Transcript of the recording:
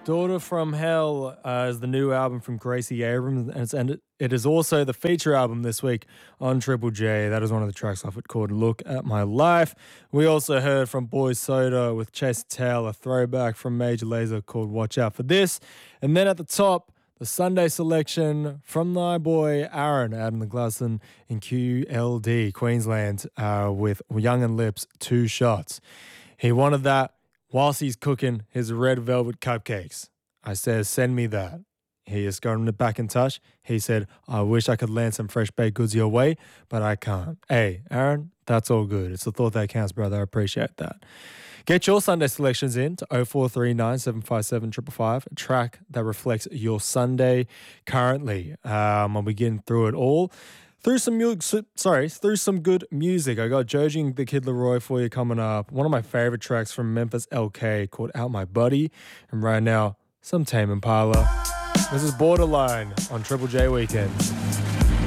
Daughter from Hell is the new album from Gracie Abrams, and it is also the feature album this week on Triple J. That is one of the tracks off it called Look at My Life. We also heard from Boy Soda with Chase Tail, a throwback from Major Lazer called Watch Out for This. And then at the top, the Sunday selection from my boy Aaron out in the Gladstone in QLD, Queensland, with Young and Lips, Two Shots. He wanted that whilst he's cooking his red velvet cupcakes. I said, send me that. He has gotten back in touch. He said, I wish I could land some fresh baked goods your way, but I can't. Hey, Aaron, that's all good. It's the thought that counts, brother. I appreciate that. Get your Sunday selections in to 0439 757 555, a track that reflects your Sunday currently. I'll be getting through it all. Through some good music. I got Joji and the Kid Laroi for you coming up. One of my favorite tracks from Memphis LK called Out My Buddy. And right now, some Tame Impala. This is Borderline on Triple J Weekends.